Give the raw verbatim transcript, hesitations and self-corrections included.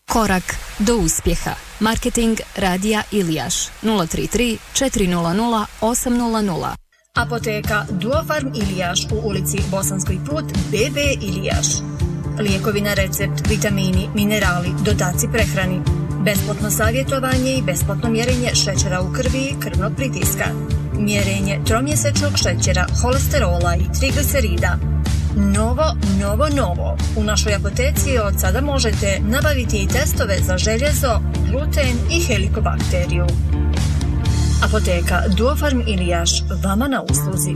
Korak do uspjeha. Marketing Radija Ilijaš nula tri tri četiri nula nula osam nula nula. Apoteka Duofarm Ilijaš u ulici Bosanski put B B Ilijaš. Lijekovi na recept, vitamini, minerali, dodaci prehrani. Besplatno savjetovanje i besplatno mjerenje šećera u krvi i krvnog pritiska. Mjerenje tromjesečnog šećera, holesterola i triglicerida. Novo, novo, novo. U našoj apoteci od sada možete nabaviti i testove za željezo, gluten i helikobakteriju. Apoteka Duofarm Ilijaš, vama na usluzi.